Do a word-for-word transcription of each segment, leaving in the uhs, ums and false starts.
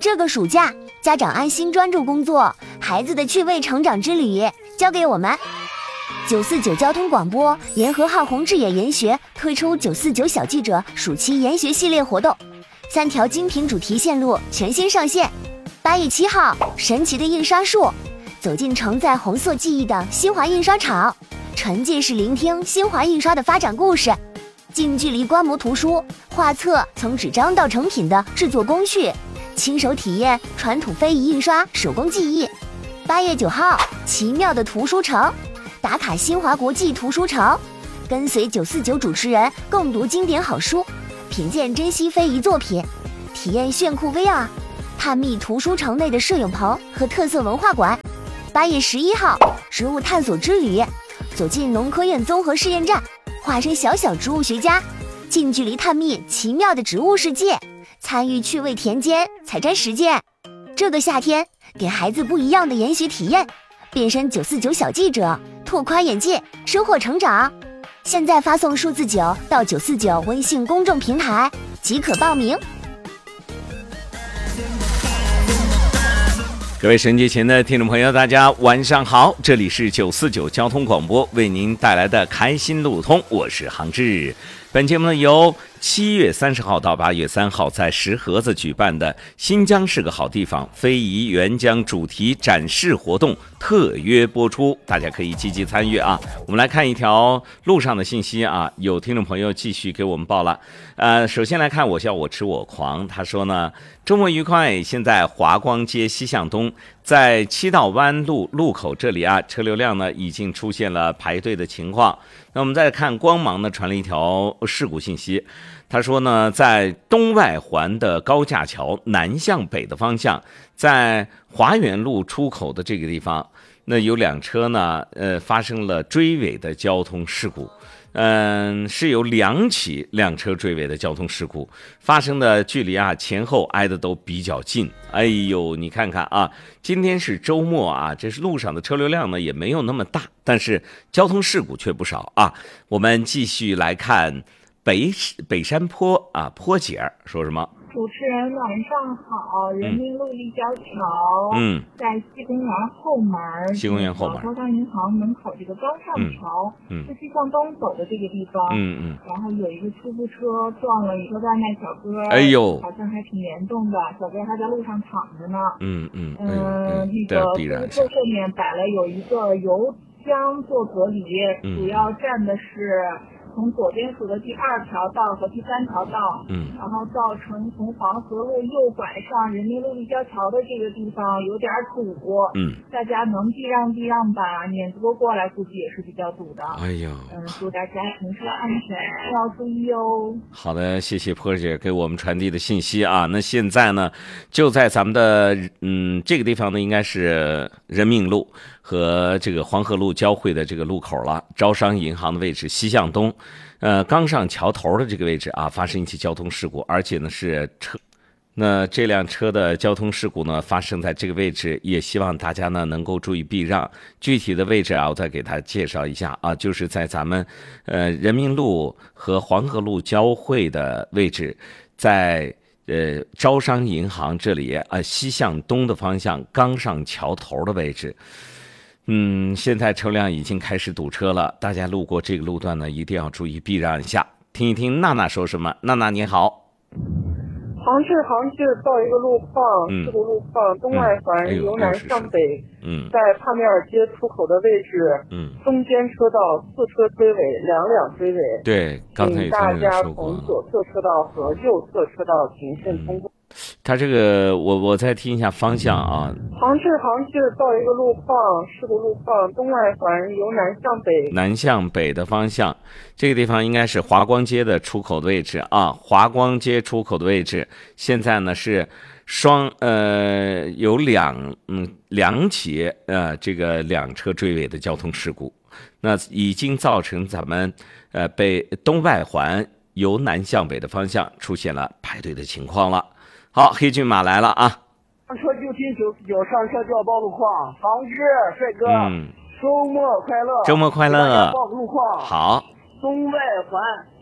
这个暑假，家长安心专注工作，孩子的趣味成长之旅交给我们。九四九交通广播沿河浩宏志野研学推出九四九小记者暑期研学系列活动，三条精品主题线路全新上线。八月七号，神奇的印刷术，走进承载红色记忆的新华印刷厂，沉浸式聆听新华印刷的发展故事，近距离观摩图书画册从纸张到成品的制作工序，亲手体验传统非遗印刷手工技艺。八月九号，奇妙的图书城，打卡新华国际图书城，跟随九四九主持人共读经典好书，品鉴珍稀非遗作品，体验炫酷 V R， 探秘图书城内的摄影棚和特色文化馆。八月十一号，植物探索之旅，走进农科院综合试验站，化身小小植物学家，近距离探秘奇妙的植物世界，参与趣味田间采摘实践。这个夏天，给孩子不一样的研学体验，变身九四九小记者，拓宽眼界，收获成长。现在发送数字九到九四九微信公众平台即可报名。 各位收音机前的听众朋友，大家晚上好，这里是九四九交通广播为您带来的开心路通，我是杭志。本节目呢由七月三十号到八月三号在石河子举办的新疆是个好地方非遗援疆主题展示活动特约播出，大家可以积极参与啊。我们来看一条路上的信息啊，有听众朋友继续给我们报了。呃，首先来看我笑我痴我狂，他说呢，周末愉快。现在华光街西向东在七道湾路路口这里啊，车流量呢已经出现了排队的情况。那我们再看光芒呢传了一条事故信息，他说呢，在东外环的高架桥南向北的方向，在华园路出口的这个地方，那有辆车呢，呃，发生了追尾的交通事故。嗯，是有两起辆车追尾的交通事故，发生的距离啊前后挨得都比较近。哎呦，你看看啊，今天是周末啊，这是路上的车流量呢也没有那么大，但是交通事故却不少啊。我们继续来看北北山坡啊，坡姐说什么？ 主持人晚上好，人民路立交桥，嗯，在西公园后门， 西公园后门， 招商银行门口这个刚上桥，嗯，是西向东走的这个地方，嗯嗯，然后有一个出租车撞了一个外卖小哥，哎呦，好像还挺严重的，小哥还在路上躺着呢，嗯嗯嗯，呃、那个出租车后面摆了有一个油箱做隔离，嗯、主要站的是从左边数的第二条道和第三条道，嗯，然后造成从黄河路右拐上人民路立交桥的这个地方有点堵，嗯，大家能避让避让吧，碾多过来估计也是比较堵的。哎呦，嗯，祝大家行车安全，要注意哦。 好的，谢谢坡姐给我们传递的信息啊。那现在呢，就在咱们的嗯这个地方呢，应该是人民路和这个黄河路交汇的这个路口了，招商银行的位置西向东。呃，刚上桥头的这个位置啊，发生一起交通事故，而且呢是车，那这辆车的交通事故呢发生在这个位置，也希望大家呢能够注意避让。具体的位置啊，我再给大家介绍一下啊，就是在咱们呃人民路和黄河路交汇的位置，在呃招商银行这里啊、呃、西向东的方向刚上桥头的位置。嗯，现在车辆已经开始堵车了，大家路过这个路段呢，一定要注意避让一下。听一听娜娜说什么。娜娜你好。 杭市杭市到一个路况，事故路况，东外环由南向北，嗯，在帕米尔街出口的位置，嗯，中间车道四车追尾，两辆追尾。 对，刚才请大家从左侧车道和右侧车道谨慎通过。 他这个我我再听一下方向啊。 杭市杭市到一个路况，事故路况，东外环由南向北， 南向北的方向，这个地方应该是华光街的出口的位置啊。华光街出口的位置，现在呢是双呃有两嗯两起呃这个两车追尾的交通事故，那已经造成咱们呃被东外环由南向北的方向出现了排队的情况了。好，黑骏马来了啊！ 上车就听九九上车就要报路况，杭志帅哥，嗯，周末快乐， 周末快乐， 报路况。 好， 东外环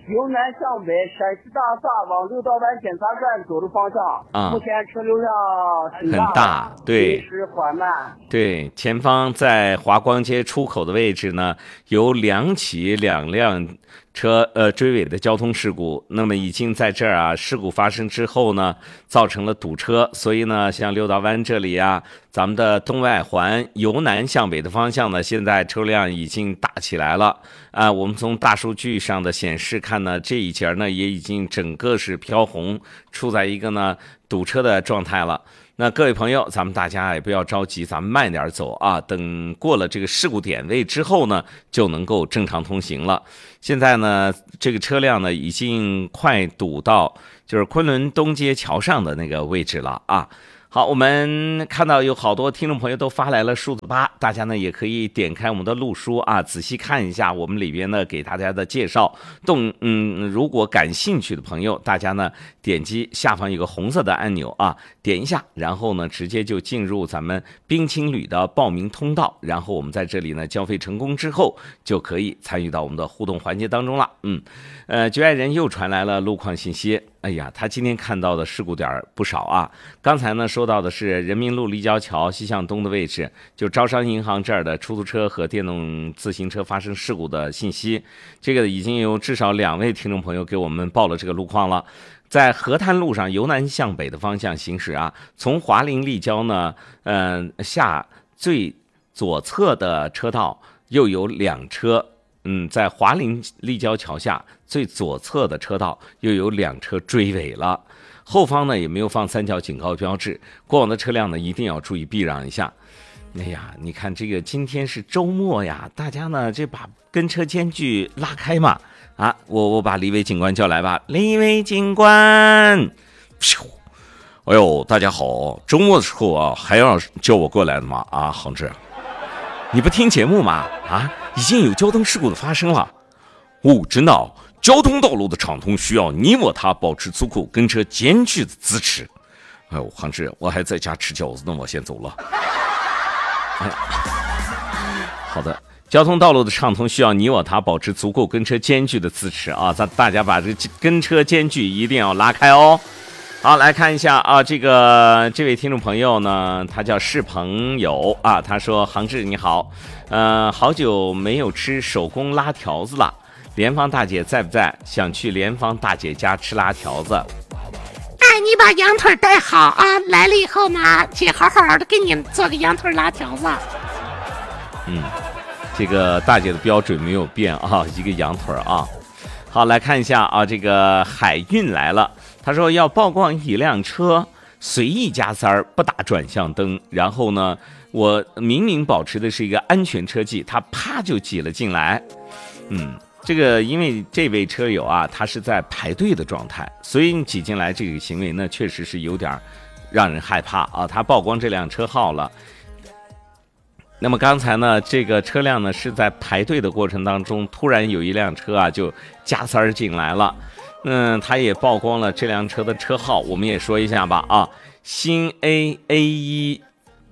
由南向北，陕西大厦往六道湾检察站走的方向，啊，目前车流量很大，对， 行驶缓慢。 对，前方在华光街出口的位置呢，有两起两辆车呃追尾的交通事故，那么已经在这儿啊，事故发生之后呢，造成了堵车，所以呢，像六道湾这里啊，咱们的东外环由南向北的方向呢，现在车辆已经大起来了啊、呃。我们从大数据上的显示看呢，这一节呢也已经整个是飘红，处在一个呢堵车的状态了。那各位朋友，咱们大家也不要着急，咱们慢点走啊。等过了这个事故点位之后呢，就能够正常通行了。现在呢，这个车辆呢已经快堵到就是昆仑东街桥上的那个位置了啊。好，我们看到有好多听众朋友都发来了数字八，大家呢也可以点开我们的路书啊，仔细看一下我们里边呢给大家的介绍。动嗯，如果感兴趣的朋友，大家呢点击下方有个红色的按钮啊，点一下，然后呢直接就进入咱们冰青旅的报名通道，然后我们在这里呢交费成功之后，就可以参与到我们的互动环节当中了。嗯，呃，局外人又传来了路况信息。哎呀，他今天看到的事故点不少啊。刚才呢说到的是人民路立交桥西向东的位置，就招商银行这儿的出租车和电动自行车发生事故的信息。这个已经有至少两位听众朋友给我们报了这个路况了。在河滩路上由南向北的方向行驶啊，从华林立交呢，嗯、呃、下最左侧的车道又有两车。嗯，在华林立交桥下最左侧的车道又有两车追尾了，后方呢也没有放三角警告标志，过往的车辆呢一定要注意避让一下。哎呀，你看这个今天是周末呀，大家呢这把跟车间距拉开嘛。啊，我我把李伟警官叫来吧，李伟警官。哎呦，大家好，周末的时候啊还要叫我过来的吗？啊，恒志。你不听节目吗？啊，已经有交通事故的发生了。哦，真的、哦，交通道路的畅通需要你我他保持足够跟车间距的支持。哎呦，杭志，我还在家吃饺子呢，我先走了。哎，好的，交通道路的畅通需要你我他保持足够跟车间距的支持啊！咱大家把这跟车间距一定要拉开哦。好，来看一下啊，这个这位听众朋友呢，他叫是朋友啊，他说：“杭志你好，呃，好久没有吃手工拉条子了，联芳大姐在不在？想去联芳大姐家吃拉条子。” 哎，你把羊腿带好啊，来了以后呢，姐好好的给你做个羊腿拉条子。 嗯，这个大姐的标准没有变啊，一个羊腿啊。好，来看一下啊，这个海运来了。他说要曝光一辆车随意加塞儿，不打转向灯，然后呢，我明明保持的是一个安全车技，他啪就挤了进来。嗯，这个因为这位车友啊，他是在排队的状态，所以你挤进来这个行为呢，确实是有点让人害怕啊。他曝光这辆车号了。那么刚才呢，这个车辆呢是在排队的过程当中，突然有一辆车啊就加塞儿进来了。嗯，他也曝光了这辆车的车号，我们也说一下吧啊，新 A A 一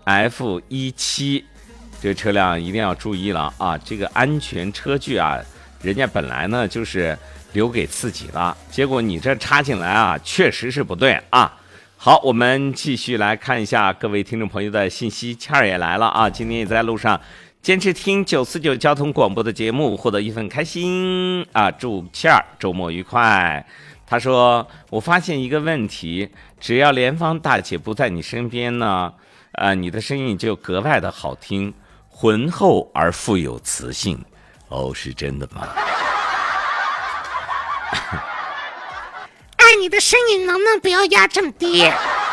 F 一七，这个车辆一定要注意了啊！这个安全车距啊，人家本来呢就是留给自己的，结果你这插进来啊，确实是不对啊。好，我们继续来看一下各位听众朋友的信息，倩儿也来了啊，今天也在路上。坚持听九四九交通广播的节目，获得一份开心啊！祝倩儿周末愉快。他说：“我发现一个问题，只要联芳大姐不在你身边呢，呃，你的声音就格外的好听，浑厚而富有磁性。”哦，是真的吗？ 哎，你的声音能不能不要压这么低？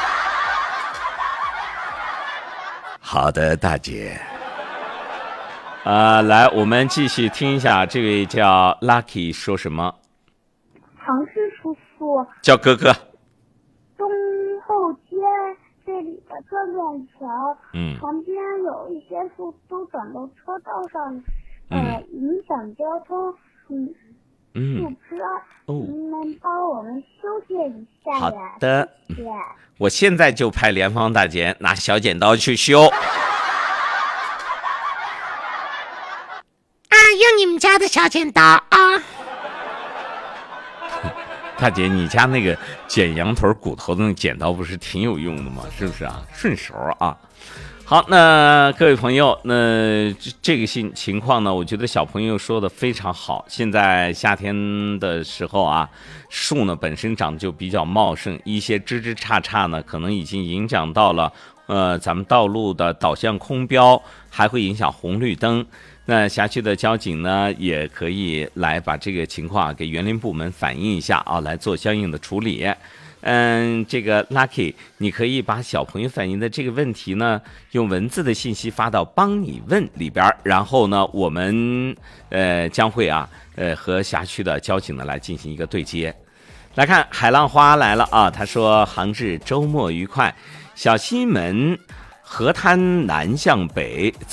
好的，大姐。呃，来，我们继续听一下这位叫 Lucky 说什么。 唐氏叔叔， 叫哥哥。 东后街这里的这面桥，嗯，旁边有一些树都转到车道上，呃，嗯、影响交通，嗯，嗯，路车，哦，你们帮我们修剪一下呀。 好的， 谢谢。 我现在就派联芳大姐拿小剪刀去修。 用你们家的小剪刀啊！ 大姐，你家那个剪羊腿骨头的那剪刀不是挺有用的吗？是不是啊？顺手啊。好，那各位朋友，那这个情情况呢，我觉得小朋友说的非常好。现在夏天的时候啊，树呢本身长得就比较茂盛，一些枝枝杈杈呢，可能已经影响到了呃咱们道路的导向空标，还会影响红绿灯。那辖区的交警呢，也可以来把这个情况给园林部门反映一下啊，来做相应的处理。嗯，这个 Lucky， 你可以把小朋友反映的这个问题呢，用文字的信息发到帮你问里边，然后呢，我们呃将会啊，呃和辖区的交警呢来进行一个对接。来看海浪花来了啊，他说杭志周末愉快，小西门河滩南向北。